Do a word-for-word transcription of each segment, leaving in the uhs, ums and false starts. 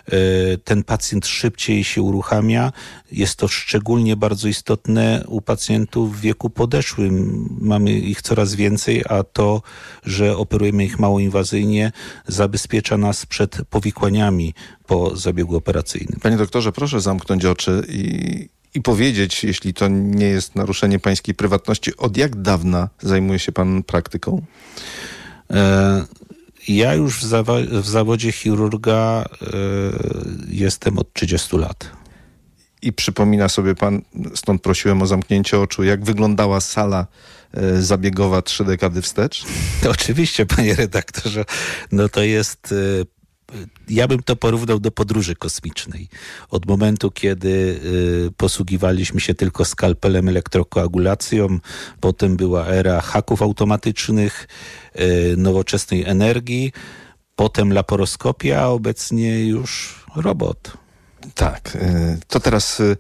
ten pacjent szybciej się uruchamia. Jest to szczególnie bardzo istotne u pacjentów w wieku podeszłym. Mamy ich coraz więcej, a to, że operujemy ich mało inwazyjnie, zabezpiecza nas przed powikłaniami po zabiegu operacyjnym. Panie doktorze, proszę zamknąć oczy i, i powiedzieć, jeśli to nie jest naruszenie pańskiej prywatności, od jak dawna zajmuje się pan praktyką? E, ja już w, zawa- w zawodzie chirurga e, jestem od trzydziestu lat. I przypomina sobie pan, stąd prosiłem o zamknięcie oczu, jak wyglądała sala e, zabiegowa trzy dekady wstecz? Oczywiście, panie redaktorze, no to jest... E, Ja bym to porównał do podróży kosmicznej. Od momentu, kiedy y, posługiwaliśmy się tylko skalpelem, elektrokoagulacją, potem była era haków automatycznych, y, nowoczesnej energii, potem laparoskopia, a obecnie już robot. Tak. Y, to teraz, y,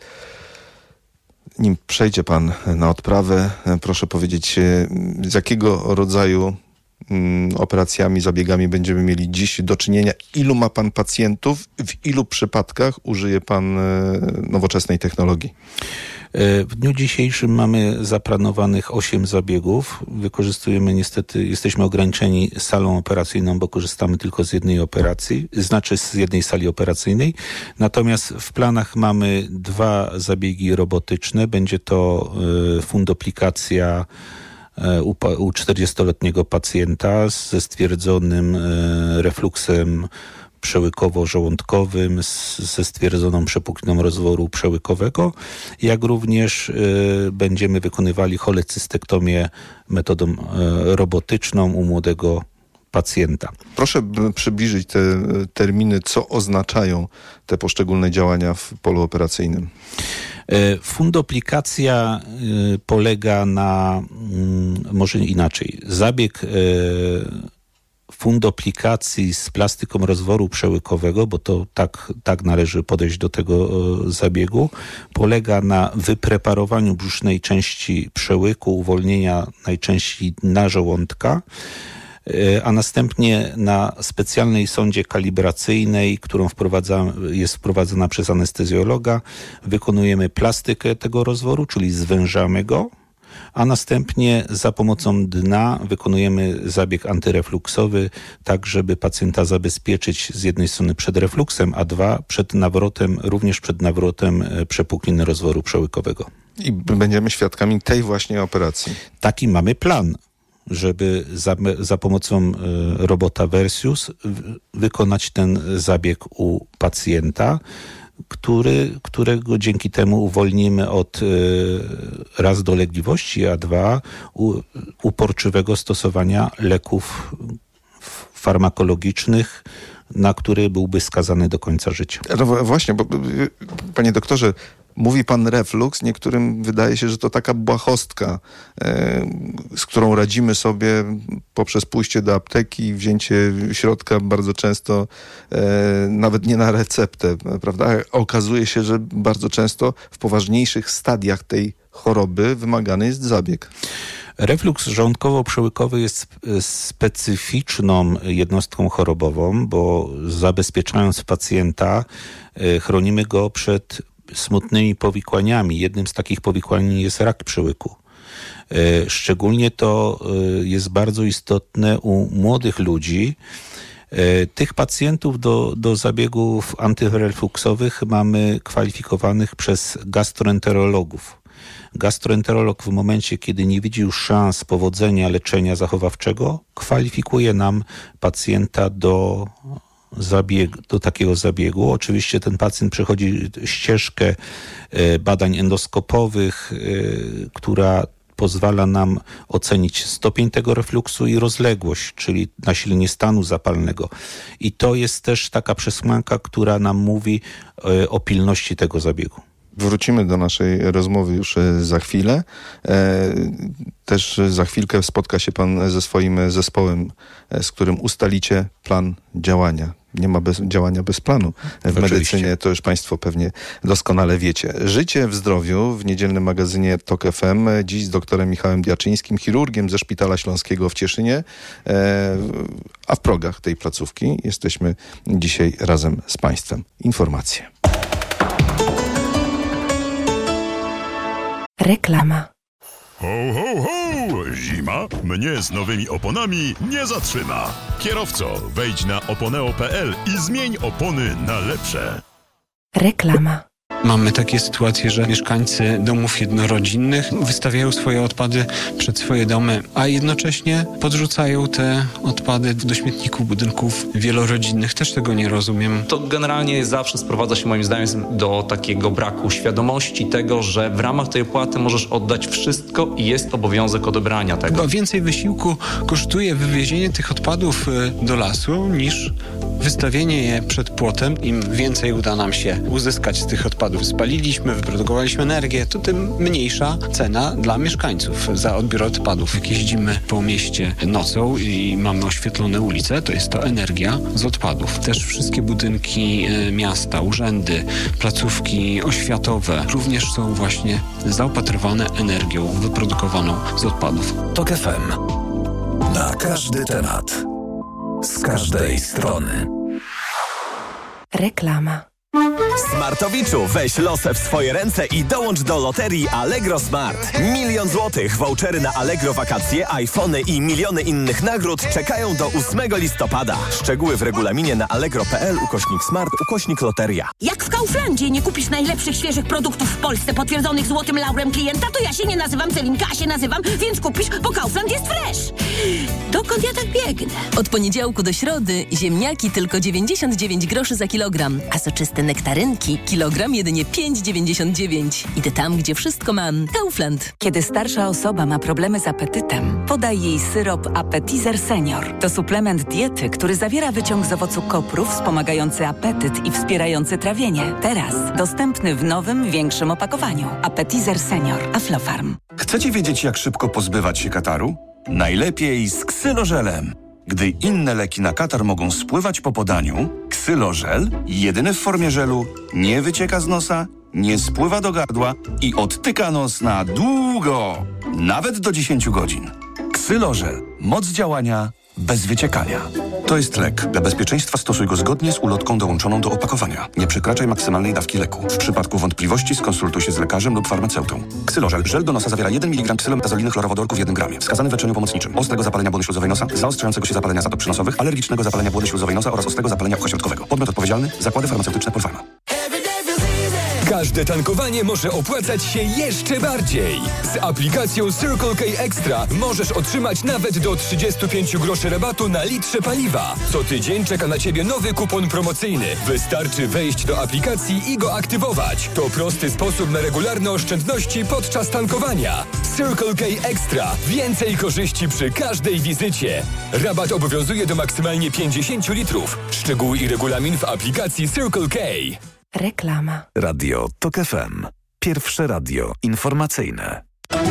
nim przejdzie pan na odprawę, y, proszę powiedzieć, y, z jakiego rodzaju operacjami, zabiegami będziemy mieli dziś do czynienia. Ilu ma pan pacjentów? W ilu przypadkach użyje pan nowoczesnej technologii? W dniu dzisiejszym mamy zaplanowanych osiem zabiegów. Wykorzystujemy niestety, jesteśmy ograniczeni salą operacyjną, bo korzystamy tylko z jednej operacji, znaczy z jednej sali operacyjnej. Natomiast w planach mamy dwa zabiegi robotyczne. Będzie to fundoplikacja u, u czterdziestoletniego pacjenta ze stwierdzonym refluksem przełykowo-żołądkowym, z, ze stwierdzoną przepukliną rozworu przełykowego, jak również y, będziemy wykonywali cholecystektomię metodą y, robotyczną u młodego pacjenta. Proszę przybliżyć te terminy, co oznaczają te poszczególne działania w polu operacyjnym. Fundoplikacja polega na, może inaczej, zabieg fundoplikacji z plastyką rozworu przełykowego, bo to tak, tak należy podejść do tego zabiegu, polega na wypreparowaniu brzusznej części przełyku, uwolnienia najczęściej dna żołądka, a następnie na specjalnej sondzie kalibracyjnej, którą wprowadza, jest wprowadzona przez anestezjologa, wykonujemy plastykę tego rozworu, czyli zwężamy go, a następnie za pomocą dna wykonujemy zabieg antyrefluksowy, tak żeby pacjenta zabezpieczyć z jednej strony przed refluksem, a dwa przed nawrotem, również przed nawrotem przepukliny rozworu przełykowego. I będziemy świadkami tej właśnie operacji. Taki mamy plan, żeby za, za pomocą y, robota Versius w, wykonać ten zabieg u pacjenta, który, którego dzięki temu uwolnimy od y, raz dolegliwości, a dwa u, uporczywego stosowania leków farmakologicznych, na który byłby skazany do końca życia. No właśnie, bo panie doktorze, mówi pan refluks, niektórym wydaje się, że to taka błahostka, e, z którą radzimy sobie poprzez pójście do apteki, wzięcie środka bardzo często e, nawet nie na receptę, prawda? Okazuje się, że bardzo często w poważniejszych stadiach tej choroby wymagany jest zabieg. Refluks żołądkowo-przełykowy jest specyficzną jednostką chorobową, bo zabezpieczając pacjenta chronimy go przed smutnymi powikłaniami. Jednym z takich powikłań jest rak przełyku. Szczególnie to jest bardzo istotne u młodych ludzi. Tych pacjentów do, do zabiegów antyrefluksowych mamy kwalifikowanych przez gastroenterologów. Gastroenterolog w momencie, kiedy nie widzi już szans powodzenia leczenia zachowawczego, kwalifikuje nam pacjenta do zabieg, do takiego zabiegu. Oczywiście ten pacjent przechodzi ścieżkę badań endoskopowych, która pozwala nam ocenić stopień tego refluksu i rozległość, czyli nasilenie stanu zapalnego. I to jest też taka przesłanka, która nam mówi o pilności tego zabiegu. Wrócimy do naszej rozmowy już za chwilę. Też za chwilkę spotka się pan ze swoim zespołem, z którym ustalicie plan działania. Nie ma bez, działania bez planu. W Oczywiście. medycynie to już państwo pewnie doskonale wiecie. Życie w zdrowiu w niedzielnym magazynie Tok F M. Dziś z doktorem Michałem Diaczyńskim, chirurgiem ze Szpitala Śląskiego w Cieszynie, a w progach tej placówki jesteśmy dzisiaj razem z państwem. Informacje. Reklama. Ho, ho, ho! Zima mnie z nowymi oponami nie zatrzyma. Kierowco, wejdź na oponeo kropka p l i zmień opony na lepsze. Reklama. Mamy takie sytuacje, że mieszkańcy domów jednorodzinnych wystawiają swoje odpady przed swoje domy, a jednocześnie podrzucają te odpady do śmietników budynków wielorodzinnych. Też tego nie rozumiem. To generalnie zawsze sprowadza się moim zdaniem do takiego braku świadomości tego, że w ramach tej opłaty możesz oddać wszystko i jest obowiązek odebrania tego. Chyba więcej wysiłku kosztuje wywiezienie tych odpadów do lasu niż wystawienie je przed płotem. Im więcej uda nam się uzyskać z tych odpadów, spaliliśmy, wyprodukowaliśmy energię, to tym mniejsza cena dla mieszkańców za odbiór odpadów. Jak jeździmy po mieście nocą i mamy oświetlone ulice, to jest to energia z odpadów. Też wszystkie budynki miasta, urzędy, placówki oświatowe również są właśnie zaopatrywane energią wyprodukowaną z odpadów. Tok F M. Na każdy temat. Z każdej strony. Reklama. Smartowiczu, weź losę w swoje ręce i dołącz do loterii Allegro Smart. Milion złotych, vouchery na Allegro wakacje, iPhony i miliony innych nagród czekają do ósmego listopada. Szczegóły w regulaminie na allegro kropka p l ukośnik smart ukośnik loteria. Jak w Kauflandzie nie kupisz najlepszych, świeżych produktów w Polsce potwierdzonych złotym laurem klienta, to ja się nie nazywam Celinka, a się nazywam, więc kupisz, bo Kaufland jest fresh. Dokąd ja tak biegnę? Od poniedziałku do środy ziemniaki tylko dziewięćdziesiąt dziewięć groszy za kilogram, a soczyste nektarynki kilogram jedynie pięć dziewięćdziesiąt dziewięć. Idę tam, gdzie wszystko mam. Kaufland. Kiedy starsza osoba ma problemy z apetytem, podaj jej syrop Appetizer Senior. To suplement diety, który zawiera wyciąg z owocu koprów wspomagający apetyt i wspierający trawienie. Teraz dostępny w nowym, większym opakowaniu. Appetizer Senior. Aflofarm. Chcecie wiedzieć, jak szybko pozbywać się kataru? Najlepiej z ksylożelem. Gdy inne leki na katar mogą spływać po podaniu, ksylożel, jedyny w formie żelu, nie wycieka z nosa, nie spływa do gardła i odtyka nos na długo, nawet do dziesięć godzin. Ksylożel. Moc działania bez wyciekania. To jest lek. Dla bezpieczeństwa stosuj go zgodnie z ulotką dołączoną do opakowania. Nie przekraczaj maksymalnej dawki leku. W przypadku wątpliwości skonsultuj się z lekarzem lub farmaceutą. Ksylożel. Żel do nosa zawiera jeden miligram ksylometazolinnych chlorowodorku w jednym gramie. Wskazany w leczeniu pomocniczym. Ostrego zapalenia błony śluzowej nosa, zaostrzającego się zapalenia zatop przynosowych, alergicznego zapalenia błony śluzowej nosa oraz ostrego zapalenia ucha środkowego. Podmiot odpowiedzialny. Zakłady farmaceutyczne Polpharma. Każde tankowanie może opłacać się jeszcze bardziej. Z aplikacją Circle K Extra możesz otrzymać nawet do trzydzieści pięć groszy rabatu na litrze paliwa. Co tydzień czeka na Ciebie nowy kupon promocyjny. Wystarczy wejść do aplikacji i go aktywować. To prosty sposób na regularne oszczędności podczas tankowania. Circle K Extra. Więcej korzyści przy każdej wizycie. Rabat obowiązuje do maksymalnie pięćdziesiąt litrów. Szczegóły i regulamin w aplikacji Circle K. Reklama. Radio Tok F M. Pierwsze radio informacyjne.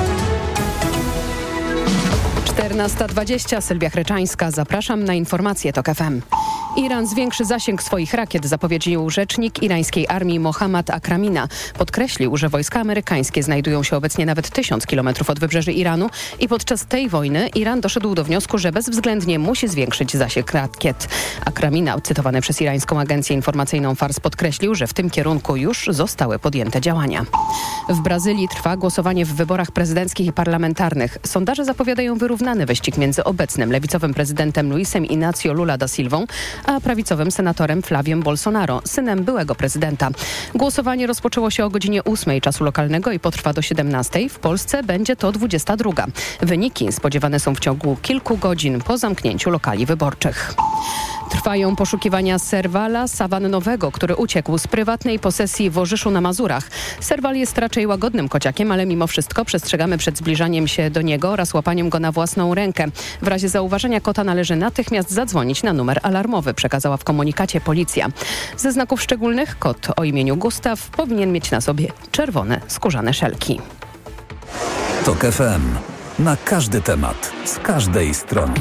czternasta dwadzieścia, Sylwia Chryczańska. Zapraszam na informacje Tok F M. Iran zwiększy zasięg swoich rakiet, zapowiedział rzecznik irańskiej armii Mohammad Akramina. Podkreślił, że wojska amerykańskie znajdują się obecnie nawet tysiąc kilometrów od wybrzeży Iranu i podczas tej wojny Iran doszedł do wniosku, że bezwzględnie musi zwiększyć zasięg rakiet. Akramina, cytowany przez irańską agencję informacyjną Fars, podkreślił, że w tym kierunku już zostały podjęte działania. W Brazylii trwa głosowanie w wyborach prezydenckich i parlamentarnych. Sondaże zapowiadają wyrównany wyścig między obecnym lewicowym prezydentem Luisem Inácio Lula da Silvą a prawicowym senatorem Flaviem Bolsonaro, synem byłego prezydenta. Głosowanie rozpoczęło się o godzinie ósmej czasu lokalnego i potrwa do siedemnastej. W Polsce będzie to dwudziesta druga. Wyniki spodziewane są w ciągu kilku godzin po zamknięciu lokali wyborczych. Trwają poszukiwania serwala sawannowego, który uciekł z prywatnej posesji w Orzyszu na Mazurach. Serwal jest raczej łagodnym kociakiem, ale mimo wszystko przestrzegamy przed zbliżaniem się do niego oraz łapaniem go na własną rękę. W razie zauważenia kota należy natychmiast zadzwonić na numer alarmowy, przekazała w komunikacie policja. Ze znaków szczególnych kot o imieniu Gustaw powinien mieć na sobie czerwone skórzane szelki. TOK F M. Na każdy temat, z każdej strony.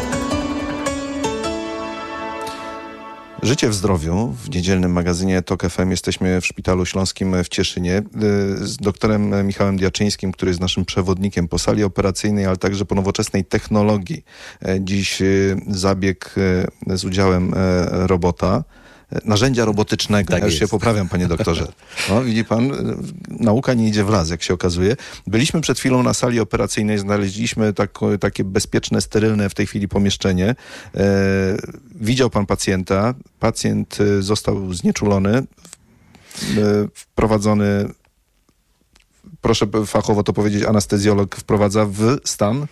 Życie w zdrowiu. W niedzielnym magazynie TOK F M jesteśmy w Szpitalu Śląskim w Cieszynie z doktorem Michałem Diaczyńskim, który jest naszym przewodnikiem po sali operacyjnej, ale także po nowoczesnej technologii. Dziś zabieg z udziałem robota. Narzędzia robotycznego. Tak ja już jest. się poprawiam, panie doktorze. No, widzi pan, nauka nie idzie w las, jak się okazuje. Byliśmy przed chwilą na sali operacyjnej, znaleźliśmy tak, takie bezpieczne, sterylne w tej chwili pomieszczenie. E, widział pan pacjenta. Pacjent został znieczulony, e, wprowadzony, proszę fachowo to powiedzieć, anestezjolog wprowadza w stan...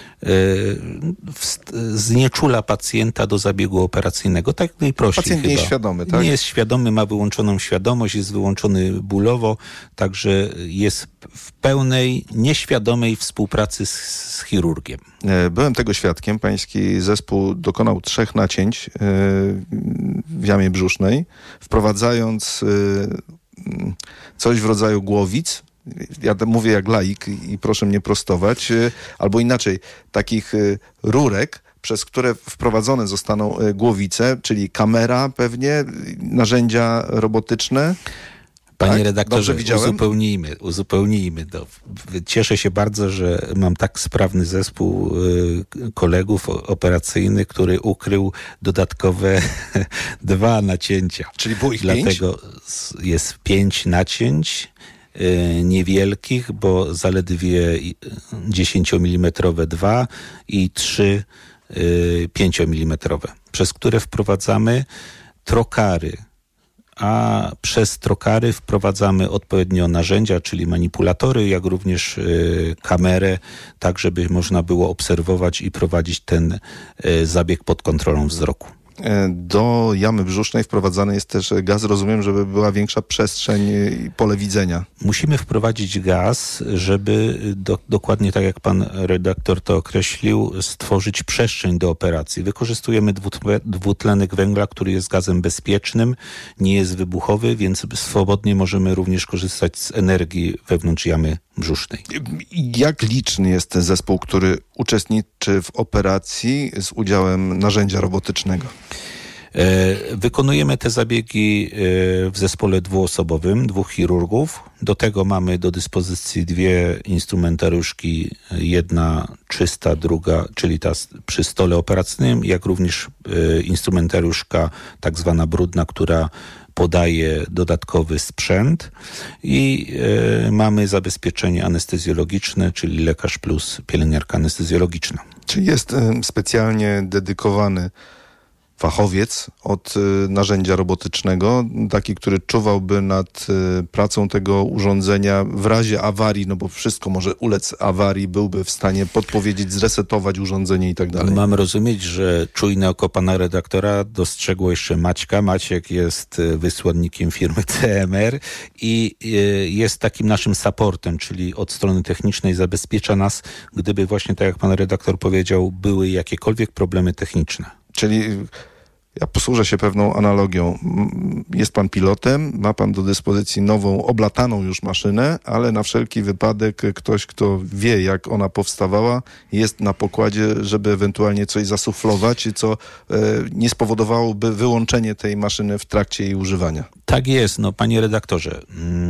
znieczula pacjenta do zabiegu operacyjnego, tak najprościej Pacjent chyba. nie jest świadomy, tak? Nie jest świadomy, ma wyłączoną świadomość, jest wyłączony bólowo, także jest w pełnej, nieświadomej współpracy z, z chirurgiem. Byłem tego świadkiem. Pański zespół dokonał trzech nacięć w jamie brzusznej, wprowadzając coś w rodzaju głowic. Ja mówię jak laik i proszę mnie prostować, albo inaczej, takich rurek, przez które wprowadzone zostaną głowice, czyli kamera pewnie, narzędzia robotyczne. Panie tak? redaktorze, uzupełnijmy, uzupełnijmy. To. Cieszę się bardzo, że mam tak sprawny zespół y, kolegów operacyjnych, który ukrył dodatkowe dwa nacięcia. Czyli było ich Dlatego pięć? jest pięć nacięć. Niewielkich, bo zaledwie dziesięciomilimetrowe dwa i trzy pięciomilimetrowe, przez które wprowadzamy trokary, a przez trokary wprowadzamy odpowiednio narzędzia, czyli manipulatory, jak również kamerę, tak żeby można było obserwować i prowadzić ten zabieg pod kontrolą wzroku. Do jamy brzusznej wprowadzany jest też gaz, rozumiem, żeby była większa przestrzeń i pole widzenia. Musimy wprowadzić gaz, żeby do, dokładnie tak jak pan redaktor to określił, stworzyć przestrzeń do operacji. Wykorzystujemy dwutlenek węgla, który jest gazem bezpiecznym, nie jest wybuchowy, więc swobodnie możemy również korzystać z energii wewnątrz jamy brzusznej. Jak liczny jest ten zespół, który uczestniczy w operacji z udziałem narzędzia robotycznego? Wykonujemy te zabiegi w zespole dwuosobowym, dwóch chirurgów. Do tego mamy do dyspozycji dwie instrumentariuszki, jedna czysta, druga, czyli ta przy stole operacyjnym, jak również instrumentariuszka tak zwana brudna, która podaje dodatkowy sprzęt i e, mamy zabezpieczenie anestezjologiczne, czyli lekarz plus pielęgniarka anestezjologiczna. Czy jest y, specjalnie dedykowany fachowiec od y, narzędzia robotycznego, taki, który czuwałby nad y, pracą tego urządzenia w razie awarii, no bo wszystko może ulec awarii, byłby w stanie podpowiedzieć, zresetować urządzenie i tak dalej. Mam rozumieć, że czujne oko pana redaktora dostrzegło jeszcze Maćka. Maciek jest wysłannikiem firmy C M R i y, jest takim naszym supportem, czyli od strony technicznej zabezpiecza nas, gdyby właśnie, tak jak pan redaktor powiedział, były jakiekolwiek problemy techniczne. Czyli ja posłużę się pewną analogią. Jest pan pilotem, ma pan do dyspozycji nową, oblataną już maszynę, ale na wszelki wypadek ktoś, kto wie, jak ona powstawała, jest na pokładzie, żeby ewentualnie coś zasuflować, co e, nie spowodowałoby wyłączenie tej maszyny w trakcie jej używania. Tak jest, no panie redaktorze.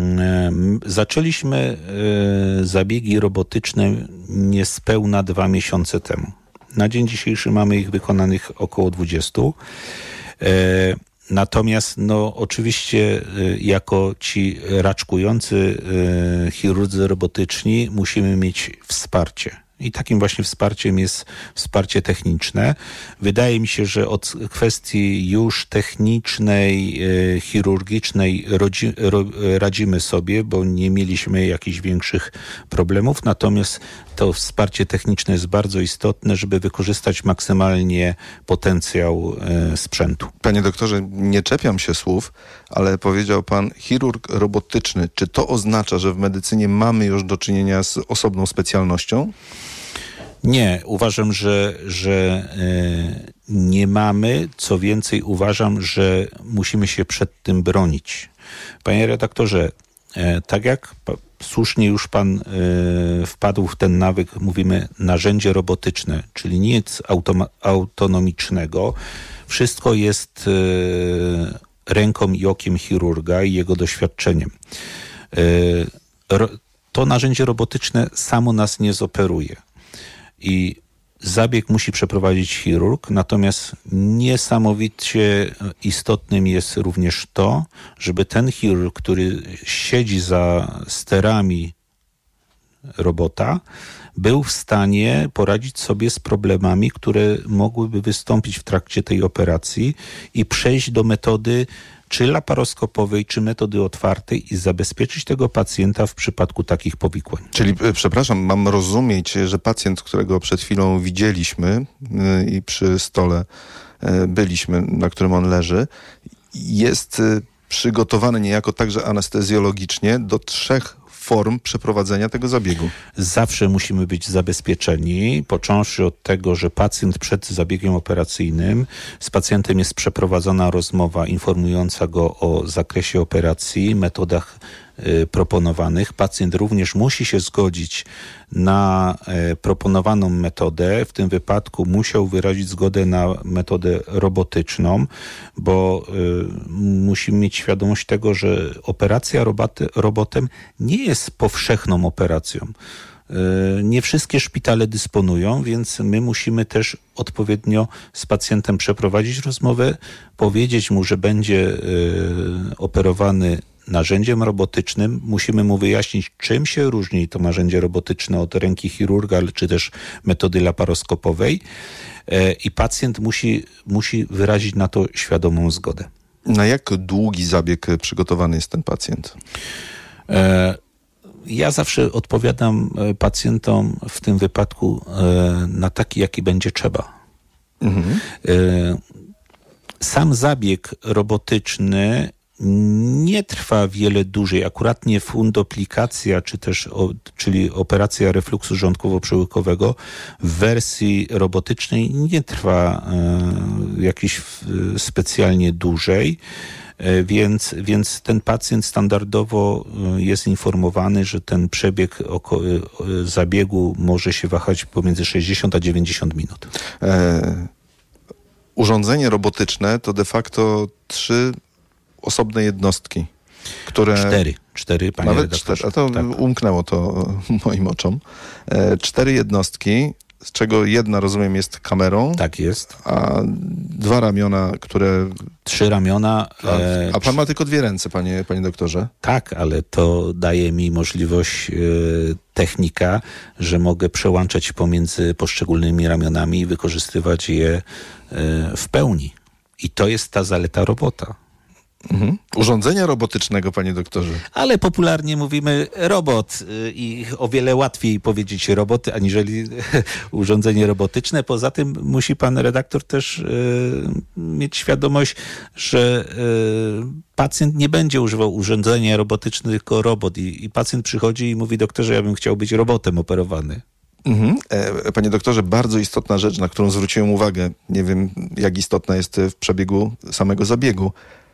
Zaczęliśmy e, zabiegi robotyczne niespełna dwa miesiące temu. Na dzień dzisiejszy mamy ich wykonanych około dwudziestu. E, natomiast no oczywiście e, jako ci raczkujący e, chirurdzy robotyczni musimy mieć wsparcie. I takim właśnie wsparciem jest wsparcie techniczne. Wydaje mi się, że od kwestii już technicznej, e, chirurgicznej rodzi, ro, radzimy sobie, bo nie mieliśmy jakichś większych problemów. Natomiast to wsparcie techniczne jest bardzo istotne, żeby wykorzystać maksymalnie potencjał e, sprzętu. Panie doktorze, nie czepiam się słów, ale powiedział pan chirurg robotyczny. Czy to oznacza, że w medycynie mamy już do czynienia z osobną specjalnością? Nie, uważam, że, że e, nie mamy. Co więcej, uważam, że musimy się przed tym bronić. Panie redaktorze, e, tak jak pa, słusznie już pan e, wpadł w ten nawyk, mówimy narzędzie robotyczne, czyli nic automa- autonomicznego. Wszystko jest e, ręką i okiem chirurga i jego doświadczeniem. E, ro, to narzędzie robotyczne samo nas nie zoperuje. I zabieg musi przeprowadzić chirurg, natomiast niesamowicie istotnym jest również to, żeby ten chirurg, który siedzi za sterami robota, był w stanie poradzić sobie z problemami, które mogłyby wystąpić w trakcie tej operacji i przejść do metody czy laparoskopowej, czy metody otwartej i zabezpieczyć tego pacjenta w przypadku takich powikłań. Czyli, przepraszam, mam rozumieć, że pacjent, którego przed chwilą widzieliśmy yy, i przy stole yy, byliśmy, na którym on leży, jest yy, przygotowany niejako także anestezjologicznie do trzech form przeprowadzenia tego zabiegu. Zawsze musimy być zabezpieczeni, począwszy od tego, że pacjent przed zabiegiem operacyjnym, z pacjentem jest przeprowadzona rozmowa informująca go o zakresie operacji, metodach y, proponowanych. Pacjent również musi się zgodzić na y, proponowaną metodę. W tym wypadku musiał wyrazić zgodę na metodę robotyczną, bo y, musimy mieć świadomość tego, że operacja roboty, robotem nie jest powszechną operacją. Nie wszystkie szpitale dysponują, więc my musimy też odpowiednio z pacjentem przeprowadzić rozmowę, powiedzieć mu, że będzie operowany narzędziem robotycznym. Musimy mu wyjaśnić, czym się różni to narzędzie robotyczne od ręki chirurga, czy też metody laparoskopowej i pacjent musi, musi wyrazić na to świadomą zgodę. Na jak długi zabieg przygotowany jest ten pacjent? E- Ja zawsze odpowiadam pacjentom w tym wypadku na taki, jaki będzie trzeba. Mhm. Sam zabieg robotyczny nie trwa wiele dłużej. Akuratnie fundoplikacja, czy też, o, czyli operacja refluksu żołądkowo-przełykowego w wersji robotycznej nie trwa e, jakiś specjalnie dłużej. Więc, więc ten pacjent standardowo jest informowany, że ten przebieg oko- zabiegu może się wahać pomiędzy sześćdziesiąt a dziewięćdziesiąt minut. E, urządzenie robotyczne to de facto trzy osobne jednostki, które... Cztery. Cztery, panie Nawet redaktorze. cztery, a to tak. Umknęło to moim oczom. E, cztery jednostki, z czego jedna, rozumiem, jest kamerą. Tak jest. A dwa ramiona, które... Trzy ramiona. A, a pan ma tylko dwie ręce, panie, panie doktorze? Tak, ale to daje mi możliwość, e, technika, że mogę przełączać pomiędzy poszczególnymi ramionami i wykorzystywać je e, w pełni. I to jest ta zaleta robota. Mhm. Urządzenia robotycznego, panie doktorze. Ale popularnie mówimy robot i o wiele łatwiej powiedzieć robot, aniżeli urządzenie robotyczne. Poza tym musi pan redaktor też y, mieć świadomość, że y, pacjent nie będzie używał urządzenia robotycznego, tylko robot. I, I pacjent przychodzi i mówi: doktorze, ja bym chciał być robotem operowany. Mhm. E, panie doktorze, bardzo istotna rzecz, na którą zwróciłem uwagę. Nie wiem, jak istotna jest w przebiegu samego zabiegu.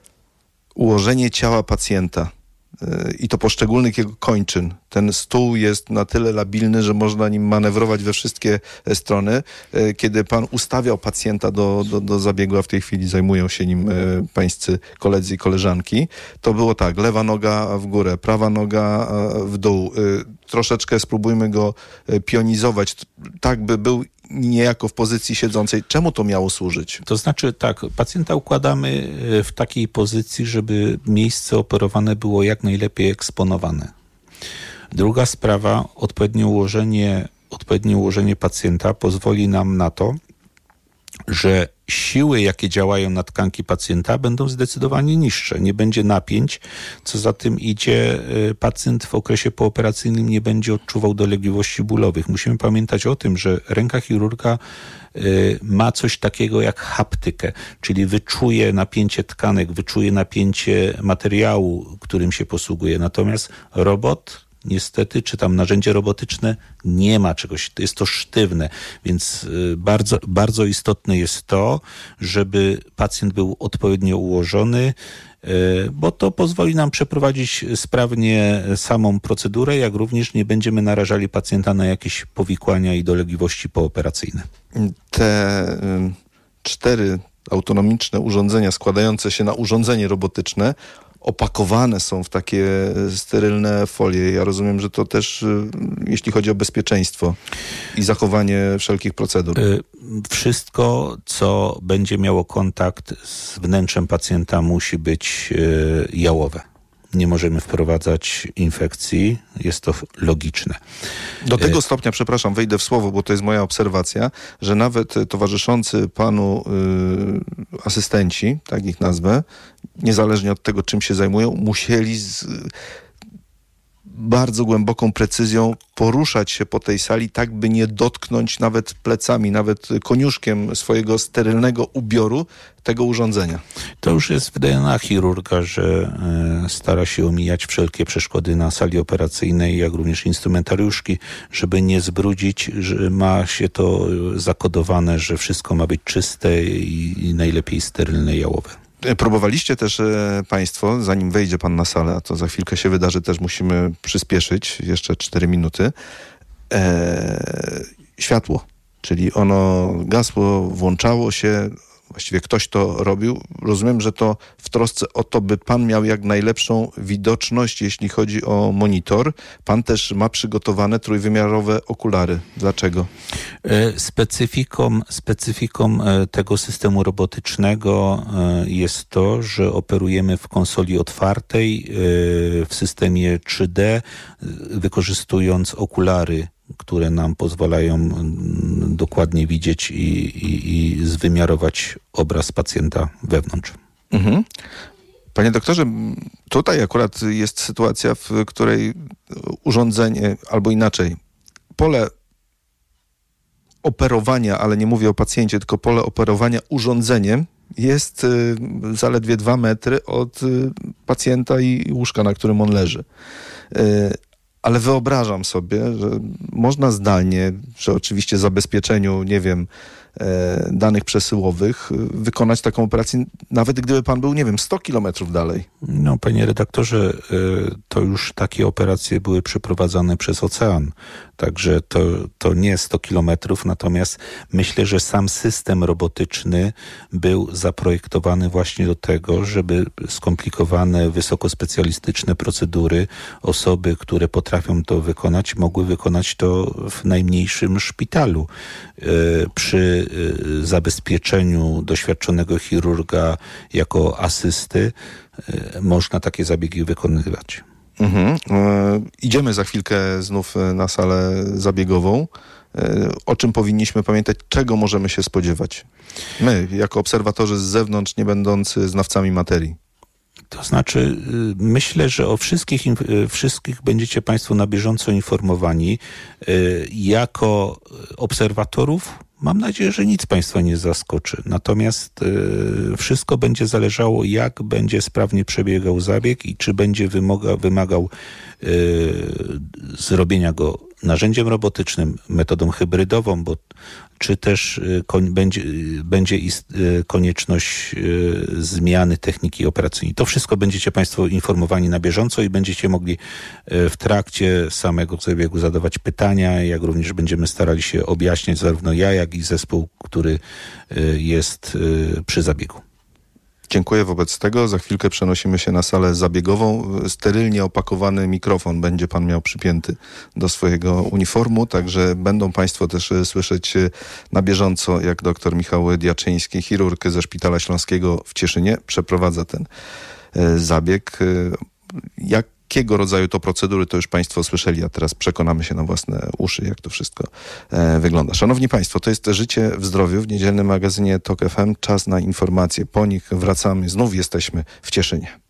Ułożenie ciała pacjenta yy, i to poszczególnych jego kończyn. Ten stół jest na tyle labilny, że można nim manewrować we wszystkie strony. Yy, kiedy pan ustawiał pacjenta do, do, do zabiegu, a w tej chwili zajmują się nim yy, pańscy koledzy i koleżanki, to było tak: lewa noga w górę, prawa noga yy, w dół. Yy, troszeczkę spróbujmy go yy, pionizować, tak by był niejako w pozycji siedzącej. Czemu to miało służyć? To znaczy tak, pacjenta układamy w takiej pozycji, żeby miejsce operowane było jak najlepiej eksponowane. Druga sprawa, odpowiednie ułożenie odpowiednie ułożenie pacjenta pozwoli nam na to, że siły, jakie działają na tkanki pacjenta, będą zdecydowanie niższe. Nie będzie napięć. Co za tym idzie, pacjent w okresie pooperacyjnym nie będzie odczuwał dolegliwości bólowych. Musimy pamiętać o tym, że ręka chirurga ma coś takiego jak haptykę, czyli wyczuje napięcie tkanek, wyczuje napięcie materiału, którym się posługuje. Natomiast robot, niestety, czy tam narzędzie robotyczne, nie ma czegoś, to jest to sztywne, więc bardzo, bardzo istotne jest to, żeby pacjent był odpowiednio ułożony, bo to pozwoli nam przeprowadzić sprawnie samą procedurę, jak również nie będziemy narażali pacjenta na jakieś powikłania i dolegliwości pooperacyjne. Te y, cztery autonomiczne urządzenia składające się na urządzenie robotyczne opakowane są w takie sterylne folie. Ja rozumiem, że to też, jeśli chodzi o bezpieczeństwo i zachowanie wszelkich procedur. Wszystko, co będzie miało kontakt z wnętrzem pacjenta, musi być jałowe. Nie możemy wprowadzać infekcji, jest to logiczne. Do tego stopnia, przepraszam, wejdę w słowo, bo to jest moja obserwacja, że nawet towarzyszący panu y, asystenci, tak ich nazwę, niezależnie od tego, czym się zajmują, musieli z bardzo głęboką precyzją poruszać się po tej sali, tak by nie dotknąć nawet plecami, nawet koniuszkiem swojego sterylnego ubioru tego urządzenia. To już jest w D N A chirurga, że e, stara się omijać wszelkie przeszkody na sali operacyjnej, jak również instrumentariuszki, żeby nie zbrudzić, że ma się to zakodowane, że wszystko ma być czyste i, i najlepiej sterylne, jałowe. Próbowaliście też e, państwo, zanim wejdzie pan na salę, a to za chwilkę się wydarzy, też musimy przyspieszyć, jeszcze cztery minuty, e, światło, czyli ono gasło, włączało się, właściwie ktoś to robił. Rozumiem, że to w trosce o to, by pan miał jak najlepszą widoczność, jeśli chodzi o monitor. Pan też ma przygotowane trójwymiarowe okulary. Dlaczego? Specyfiką, specyfiką tego systemu robotycznego jest to, że operujemy w konsoli otwartej, w systemie trzy D, wykorzystując okulary, które nam pozwalają dokładnie widzieć i, i, i zwymiarować obraz pacjenta wewnątrz. Mhm. Panie doktorze, tutaj akurat jest sytuacja, w której urządzenie, albo inaczej, pole operowania, ale nie mówię o pacjencie, tylko pole operowania urządzeniem jest y, zaledwie dwa metry od y, pacjenta i łóżka, na którym on leży. Y, Ale wyobrażam sobie, że można zdalnie, przy oczywiście zabezpieczeniu, nie wiem, e, danych przesyłowych, wykonać taką operację, nawet gdyby pan był, nie wiem, sto kilometrów dalej. No, panie redaktorze, to już takie operacje były przeprowadzane przez ocean, także to, to nie sto kilometrów, natomiast myślę, że sam system robotyczny był zaprojektowany właśnie do tego, żeby skomplikowane, wysokospecjalistyczne procedury, osoby, które potrafią to wykonać, mogły wykonać to w najmniejszym szpitalu. Przy zabezpieczeniu doświadczonego chirurga jako asysty można takie zabiegi wykonywać. Mhm. E, idziemy za chwilkę znów na salę zabiegową. E, o czym powinniśmy pamiętać? Czego możemy się spodziewać? My, jako obserwatorzy z zewnątrz, nie będący znawcami materii. To znaczy, myślę, że o wszystkich, wszystkich będziecie państwo na bieżąco informowani. Jako obserwatorów mam nadzieję, że nic państwa nie zaskoczy. Natomiast wszystko będzie zależało, jak będzie sprawnie przebiegał zabieg i czy będzie wymaga, wymagał zrobienia go narzędziem robotycznym, metodą hybrydową, bo czy też koń, będzie, będzie ist, konieczność zmiany techniki operacyjnej. To wszystko będziecie państwo informowani na bieżąco i będziecie mogli w trakcie samego zabiegu zadawać pytania, jak również będziemy starali się objaśniać zarówno ja, jak i zespół, który jest przy zabiegu. Dziękuję wobec tego. Za chwilkę przenosimy się na salę zabiegową. Sterylnie opakowany mikrofon będzie pan miał przypięty do swojego uniformu, także będą państwo też słyszeć na bieżąco, jak dr Michał Diaczyński, chirurg ze Szpitala Śląskiego w Cieszynie, przeprowadza ten zabieg. Jak jakiego rodzaju to procedury, to już Państwo słyszeli, a teraz przekonamy się na własne uszy, jak to wszystko e, wygląda. Szanowni Państwo, to jest Życie w zdrowiu w niedzielnym magazynie Tok F M. Czas na informacje. Po nich wracamy. Znów jesteśmy w Cieszynie.